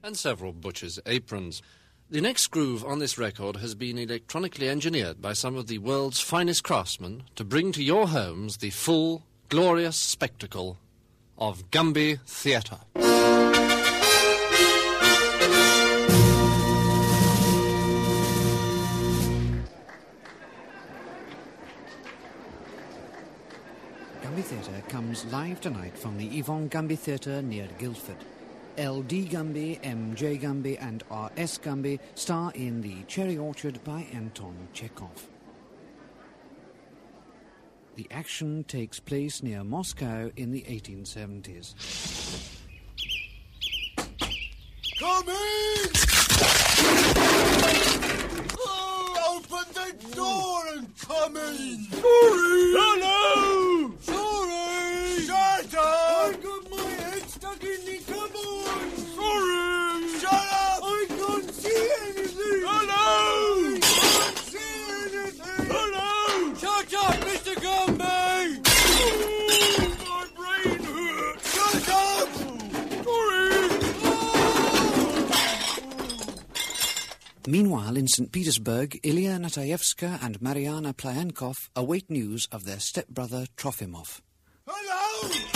and several butcher's aprons. The next groove on this record has been electronically engineered by some of the world's finest craftsmen to bring to your homes the full, glorious spectacle of Gumby Theatre. Gumby Theatre comes live tonight from the Yvonne Gumby Theatre near Guildford. L.D. Gumby, M.J. Gumby and R.S. Gumby star in The Cherry Orchard by Anton Chekhov. The action takes place near Moscow in the 1870s. Come in! Oh, open the door and come in! Sorry! Hello! Sorry! Shut up! I got my head stuck in the cupboard! Sorry! Shut up! I can't see anything! Hello! I can't see anything! Hello! Shut up, Mr. Gumby! Oh, my brain hurts! Shut up! Meanwhile, in St. Petersburg, Ilya Natayevska and Mariana Plyankov await news of their stepbrother Trofimov. Hello!